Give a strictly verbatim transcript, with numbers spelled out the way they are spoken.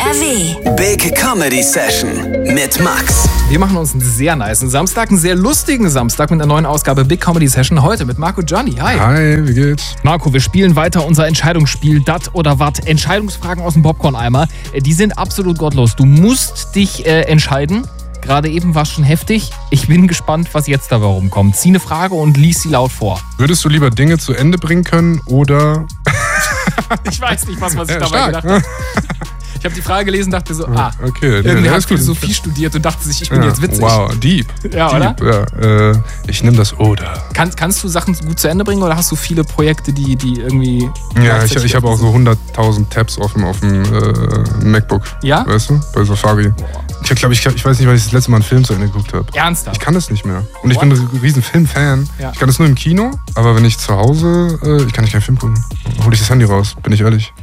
W. Big Comedy Session mit Max. Wir machen uns einen sehr nicen Samstag, einen sehr lustigen Samstag mit einer neuen Ausgabe Big Comedy Session. Heute mit Marco Gianni. Hi. Hi, wie geht's? Marco, wir spielen weiter unser Entscheidungsspiel Dat oder Wat. Entscheidungsfragen aus dem Popcorn-Eimer. Die sind absolut gottlos. Du musst dich äh, entscheiden. Gerade eben war es schon heftig. Ich bin gespannt, was jetzt dabei rumkommt. Zieh eine Frage und lies sie laut vor. Würdest du lieber Dinge zu Ende bringen können oder... Ich weiß nicht, was man sich ja, dabei stark. gedacht hat. Ich habe die Frage gelesen und dachte so, ah, okay, irgendwie ja, hat ist gut. Philosophie studiert und dachte sich, ich bin ja, jetzt witzig. Wow, deep. Ja, deep, oder? Ja, äh, ich nehme das oder. Kann, kannst du Sachen gut zu Ende bringen oder hast du viele Projekte, die, die irgendwie... Ja, ich, ich habe auch so hunderttausend Tabs auf dem, auf dem äh, MacBook. Ja? Weißt du? Bei Safari. Boah. Ich glaube, ich, ich weiß nicht, weil ich das letzte Mal einen Film zu Ende geguckt habe. Ernsthaft? Ich kann das nicht mehr. Und ich What? bin ein riesen Filmfan. Ja. Ich kann das nur im Kino, aber wenn ich zu Hause, äh, ich kann nicht keinen Film gucken. Hol ich das Handy raus, bin ich ehrlich.